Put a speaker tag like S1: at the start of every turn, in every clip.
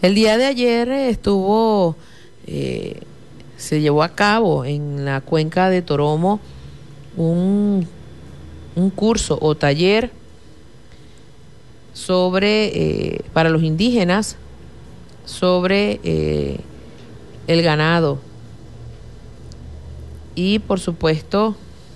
S1: El día de ayer se llevó a cabo en la cuenca de Toromo un curso o taller para los indígenas sobre el ganado y por supuesto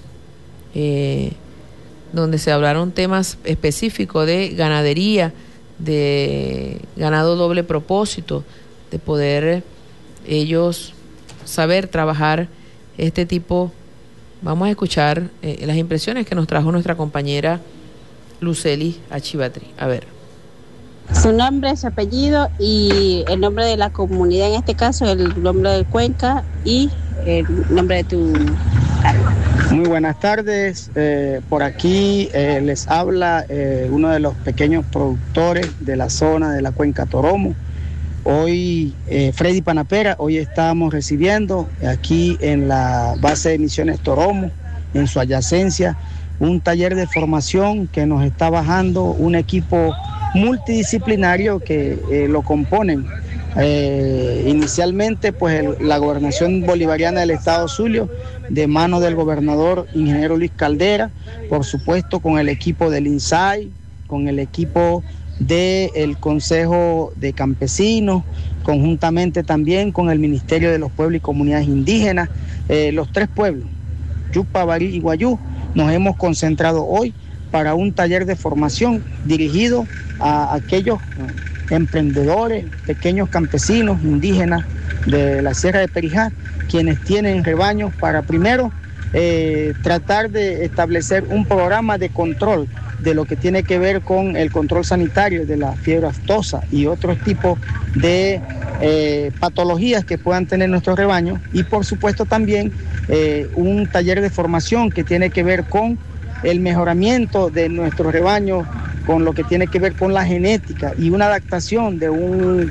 S1: donde se hablaron temas específicos de ganadería, de ganado doble propósito, de poder ellos saber trabajar este tipo. Vamos a escuchar las impresiones que nos trajo nuestra compañera Luceli Achibatri. A ver.
S2: Su nombre, su apellido y el nombre de la comunidad, en este caso el nombre de Cuenca y el nombre de tu cargo.
S3: Muy buenas tardes, por aquí les habla uno de los pequeños productores de la zona de la Cuenca Toromo. Hoy, Freddy Panapera, hoy estamos recibiendo aquí en la base de Misiones Toromo, en su adyacencia, un taller de formación que nos está bajando un equipo multidisciplinario que lo componen inicialmente pues la Gobernación Bolivariana del Estado Zulia, de mano del gobernador ingeniero Luis Caldera, por supuesto con el equipo del INSAI, con el equipo del Consejo de Campesinos, conjuntamente también con el Ministerio de los Pueblos y Comunidades Indígenas, los tres pueblos, Yupa, Barí y Guayú, nos hemos concentrado hoy para un taller de formación dirigido a aquellos emprendedores, pequeños campesinos indígenas de la Sierra de Perijá, quienes tienen rebaños para primero tratar de establecer un programa de control de lo que tiene que ver con el control sanitario de la fiebre aftosa y otros tipos de patologías que puedan tener nuestros rebaños, y por supuesto también un taller de formación que tiene que ver con el mejoramiento de nuestros rebaños, con lo que tiene que ver con la genética y una adaptación de un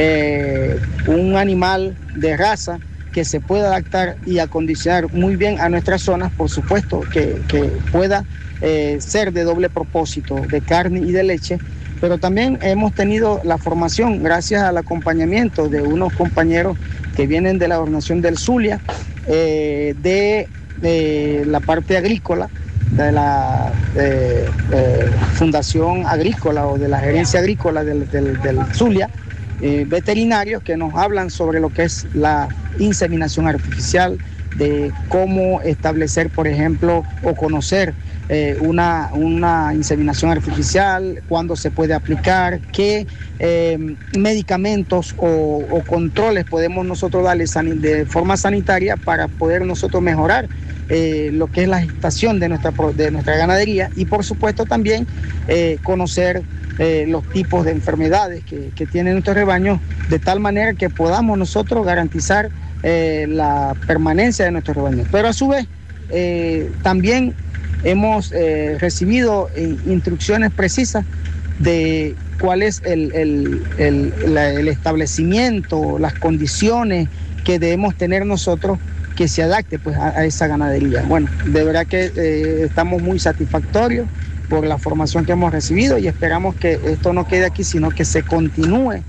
S3: animal de raza que se pueda adaptar y acondicionar muy bien a nuestras zonas, por supuesto que pueda ser de doble propósito, de carne y de leche, pero también hemos tenido la formación gracias al acompañamiento de unos compañeros que vienen de la Gobernación del Zulia, de la parte agrícola, de la Fundación Agrícola o de la Gerencia Agrícola del Zulia, veterinarios que nos hablan sobre lo que es la inseminación artificial, de cómo establecer, por ejemplo, o conocer una inseminación artificial, cuándo se puede aplicar, qué medicamentos o controles podemos nosotros darle de forma sanitaria para poder nosotros mejorar lo que es la gestación de nuestra ganadería, y por supuesto también conocer los tipos de enfermedades que tienen nuestros rebaños, de tal manera que podamos nosotros garantizar la permanencia de nuestros rebaños. Pero a su vez también hemos recibido instrucciones precisas de cuál es el establecimiento, las condiciones que debemos tener nosotros que se adapte pues a esa ganadería. Bueno, de verdad que estamos muy satisfactorios por la formación que hemos recibido, y esperamos que esto no quede aquí, sino que se continúe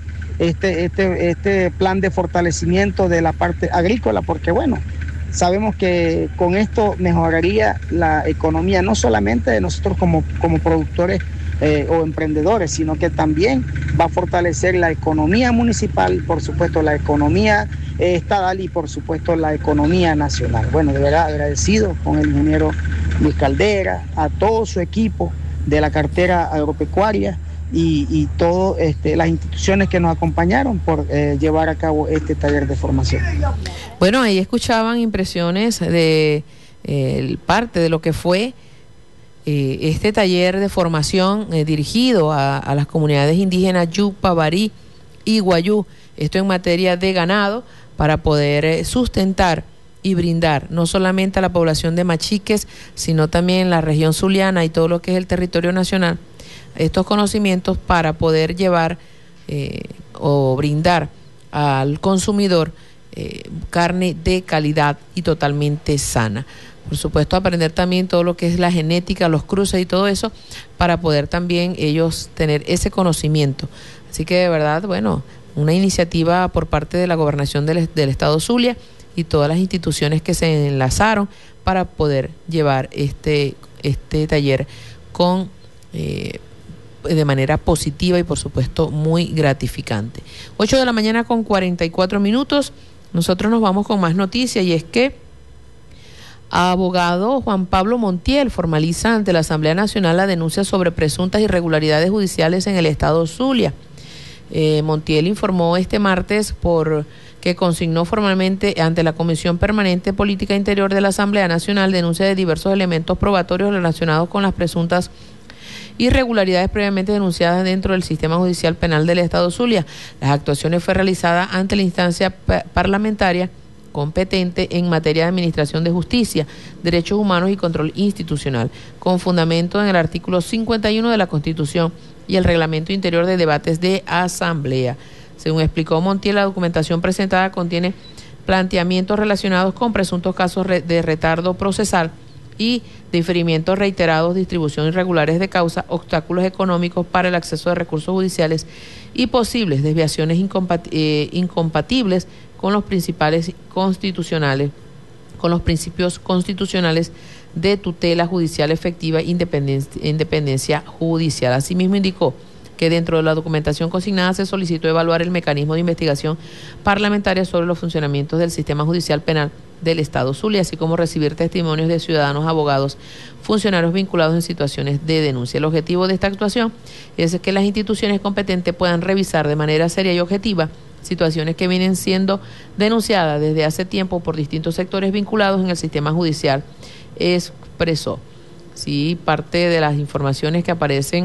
S3: este plan de fortalecimiento de la parte agrícola, porque bueno, sabemos que con esto mejoraría la economía, no solamente de nosotros como productores o emprendedores, sino que también va a fortalecer la economía municipal, por supuesto la economía estatal y por supuesto la economía nacional. Bueno, de verdad agradecido con el ingeniero Luis Caldera, a todo su equipo de la cartera agropecuaria y todas las instituciones que nos acompañaron por llevar a cabo este taller de formación.
S1: Bueno, ahí escuchaban impresiones de parte de lo que fue este taller de formación dirigido a las comunidades indígenas Yupa, Barí y Guayú, esto en materia de ganado, para poder sustentar y brindar no solamente a la población de Machiques, sino también la región zuliana y todo lo que es el territorio nacional, estos conocimientos para poder llevar o brindar al consumidor carne de calidad y totalmente sana. por supuesto, aprender también todo lo que es la genética, los cruces y todo eso, para poder también ellos tener ese conocimiento. Así que de verdad, bueno, una iniciativa por parte de la Gobernación del Estado Zulia y todas las instituciones que se enlazaron para poder llevar este taller con de manera positiva y por supuesto muy gratificante. 8 de la mañana con 44 minutos. Nosotros nos vamos con más noticias, y es que abogado Juan Pablo Montiel formaliza ante la Asamblea Nacional la denuncia sobre presuntas irregularidades judiciales en el estado Zulia. Montiel informó este martes que consignó formalmente ante la Comisión Permanente Política Interior de la Asamblea Nacional denuncia de diversos elementos probatorios relacionados con las presuntas irregularidades previamente denunciadas dentro del sistema judicial penal del estado Zulia. Las actuaciones fue realizada ante la instancia parlamentaria competente en materia de administración de justicia, derechos humanos y control institucional, con fundamento en el artículo 51 de la Constitución y el Reglamento Interior de Debates de Asamblea. Según explicó Montiel, la documentación presentada contiene planteamientos relacionados con presuntos casos de retardo procesal y diferimientos reiterados, distribución irregulares de causa, obstáculos económicos para el acceso de recursos judiciales y posibles desviaciones incompatibles con los principios constitucionales de tutela judicial efectiva e independencia judicial. Asimismo, indicó que dentro de la documentación consignada se solicitó evaluar el mecanismo de investigación parlamentaria sobre los funcionamientos del sistema judicial penal del estado Zulia, así como recibir testimonios de ciudadanos, abogados, funcionarios vinculados en situaciones de denuncia. El objetivo de esta actuación es que las instituciones competentes puedan revisar de manera seria y objetiva situaciones que vienen siendo denunciadas desde hace tiempo por distintos sectores vinculados en el sistema judicial, expresó. Sí, parte de las informaciones que aparecen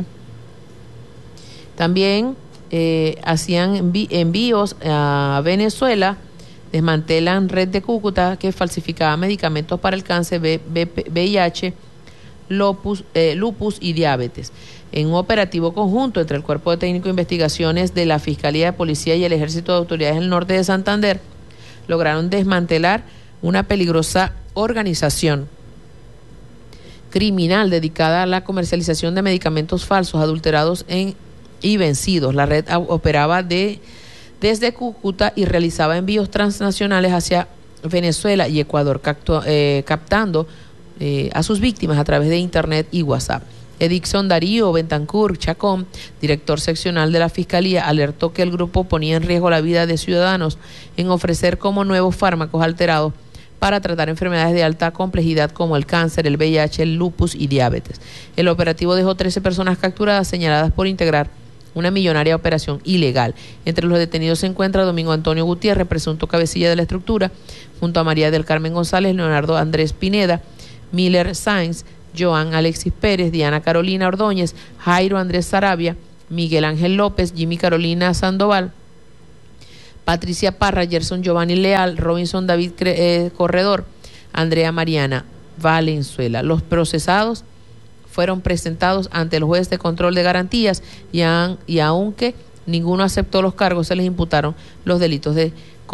S1: también hacían envíos a Venezuela, desmantelan red de Cúcuta que falsificaba medicamentos para el cáncer, VIH, lupus y diabetes. En un operativo conjunto entre el Cuerpo de Técnico de Investigaciones de la Fiscalía de Policía y el Ejército de Autoridades del Norte de Santander, lograron desmantelar una peligrosa organización criminal dedicada a la comercialización de medicamentos falsos, adulterados y vencidos. La red operaba desde Cúcuta y realizaba envíos transnacionales hacia Venezuela y Ecuador, captando a sus víctimas a través de Internet y WhatsApp. Edixon Darío Bentancur Chacón, director seccional de la Fiscalía, alertó que el grupo ponía en riesgo la vida de ciudadanos en ofrecer como nuevos fármacos alterados para tratar enfermedades de alta complejidad como el cáncer, el VIH, el lupus y diabetes. El operativo dejó 13 personas capturadas señaladas por integrar una millonaria operación ilegal. Entre los detenidos se encuentra Domingo Antonio Gutiérrez, presunto cabecilla de la estructura, junto a María del Carmen González, Leonardo Andrés Pineda, Miller Sainz, Joan Alexis Pérez, Diana Carolina Ordóñez, Jairo Andrés Sarabia, Miguel Ángel López, Jimmy Carolina Sandoval, Patricia Parra, Gerson Giovanni Leal, Robinson David Corredor, Andrea Mariana Valenzuela. Los procesados fueron presentados ante el juez de control de garantías y aunque ninguno aceptó los cargos, se les imputaron los delitos de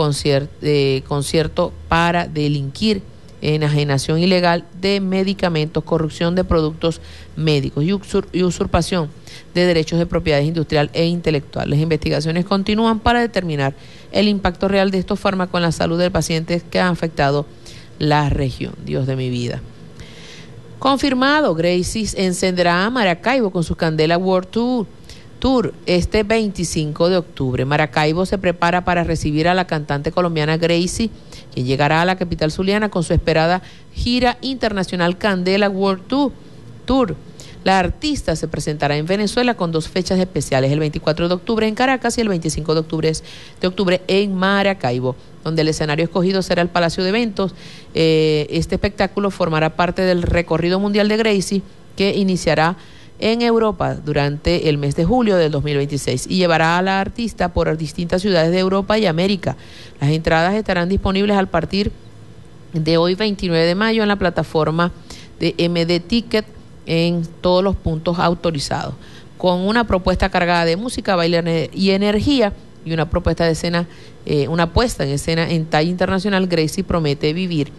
S1: concierto para delinquir, enajenación ilegal de medicamentos, corrupción de productos médicos y usurpación de derechos de propiedad industrial e intelectual. Las investigaciones continúan para determinar el impacto real de estos fármacos en la salud de pacientes que han afectado la región. Dios de mi vida. Confirmado, Gracie encenderá a Maracaibo con su Candela World Tour este 25 de octubre. Maracaibo se prepara para recibir a la cantante colombiana Gracie, quien llegará a la capital zuliana con su esperada gira internacional Candela World Tour. La artista se presentará en Venezuela con 2 fechas especiales, el 24 de octubre en Caracas y el 25 de octubre en Maracaibo, donde el escenario escogido será el Palacio de Eventos. Este espectáculo formará parte del recorrido mundial de Gracie, que iniciará en Europa durante el mes de julio del 2026 y llevará a la artista por distintas ciudades de Europa y América. Las entradas estarán disponibles a partir de hoy 29 de mayo en la plataforma de MD Ticket en todos los puntos autorizados, con una propuesta cargada de música, baile y energía y una propuesta de escena, una puesta en escena en talla internacional. Gracie promete vivir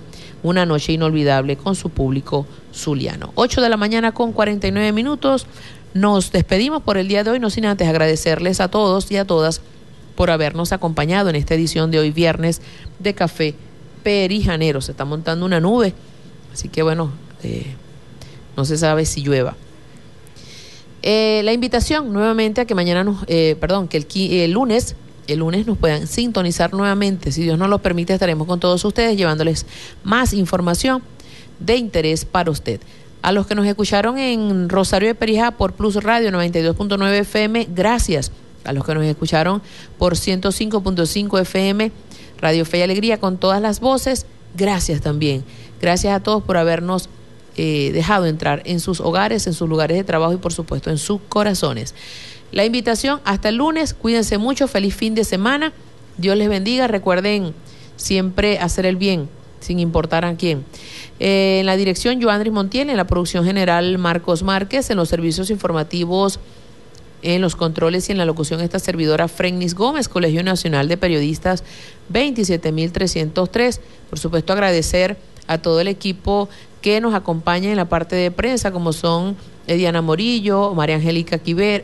S1: una noche inolvidable con su público zuliano. 8:49 a.m. Nos despedimos por el día de hoy, no sin antes agradecerles a todos y a todas por habernos acompañado en esta edición de hoy viernes de Café Perijanero. Se está montando una nube, así que bueno, no se sabe si llueva. La invitación nuevamente a que mañana que el lunes nos puedan sintonizar nuevamente. Si Dios nos lo permite, estaremos con todos ustedes llevándoles más información de interés para usted. A los que nos escucharon en Rosario de Perijá por Plus Radio 92.9 FM, gracias. A los que nos escucharon por 105.5 FM, Radio Fe y Alegría con todas las voces, gracias también. Gracias a todos por habernos dejado entrar en sus hogares, en sus lugares de trabajo y por supuesto en sus corazones. La invitación hasta el lunes, cuídense mucho, feliz fin de semana, Dios les bendiga, recuerden siempre hacer el bien, sin importar a quién. En la dirección, Joandris Montiel, en la producción general, Marcos Márquez, en los servicios informativos, en los controles y en la locución, esta servidora Frennis Gómez, Colegio Nacional de Periodistas 27303. Por supuesto, agradecer a todo el equipo que nos acompaña en la parte de prensa, como son Diana Morillo, María Angéla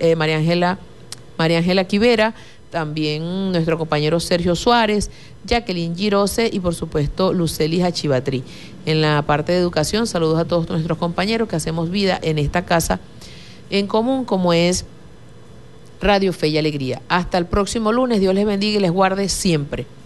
S1: Quivera, también nuestro compañero Sergio Suárez, Jacqueline Girose y por supuesto Luceli Hachibatri. En la parte de educación, saludos a todos nuestros compañeros que hacemos vida en esta casa en común como es Radio Fe y Alegría. Hasta el próximo lunes, Dios les bendiga y les guarde siempre.